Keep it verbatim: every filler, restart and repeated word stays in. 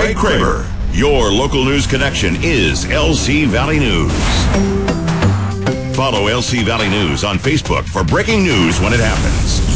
Greg Kramer. Your local news connection is L C Valley News. Follow L C Valley News on Facebook for breaking news when it happens.